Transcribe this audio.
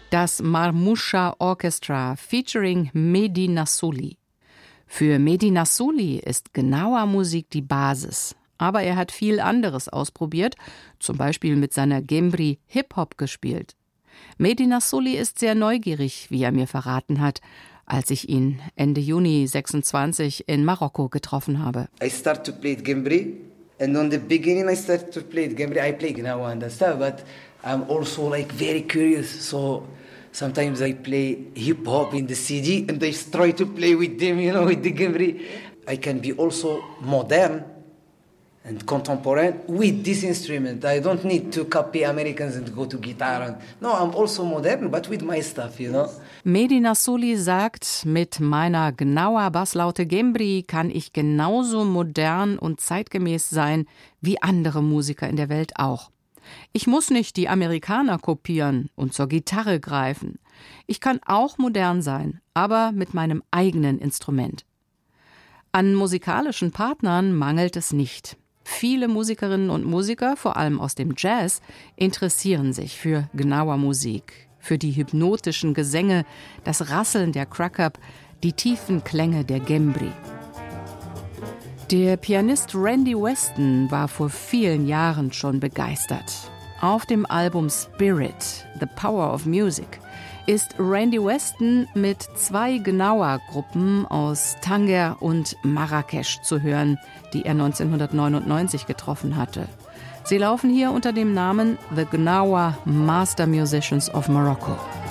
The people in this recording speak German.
Das Marmoucha Orchestra featuring Mehdi Nassouly. Für Mehdi Nassouly ist Gnawa-Musik die Basis. Aber er hat viel anderes ausprobiert, zum Beispiel mit seiner Gembri Hip-Hop gespielt. Mehdi Nassouly ist sehr neugierig, wie er mir verraten hat, als ich ihn Ende Juni 26 in Marokko getroffen habe. I start to play Gembri and on the beginning I start to play Gembri. I play Gnawa and stuff, but I'm also like very curious, so sometimes I play hip-hop in the CD and I try to play with them, with the Gembri. I can be also modern and contemporary with this instrument. I don't need to copy Americans and go to guitar. No, I'm also modern, but with my stuff, Mehdi Nassouly sagt, mit meiner Gnawa Basslaute Gembri kann ich genauso modern und zeitgemäß sein wie andere Musiker in der Welt auch. Ich muss nicht die Amerikaner kopieren und zur Gitarre greifen. Ich kann auch modern sein, aber mit meinem eigenen Instrument. An musikalischen Partnern mangelt es nicht. Viele Musikerinnen und Musiker, vor allem aus dem Jazz, interessieren sich für Gnawa-Musik, für die hypnotischen Gesänge, das Rasseln der Crackab, die tiefen Klänge der Gembri. Der Pianist Randy Weston war vor vielen Jahren schon begeistert. Auf dem Album Spirit, The Power of Music, ist Randy Weston mit 2 Gnawa-Gruppen aus Tanger und Marrakesch zu hören, die er 1999 getroffen hatte. Sie laufen hier unter dem Namen The Gnawa Master Musicians of Morocco.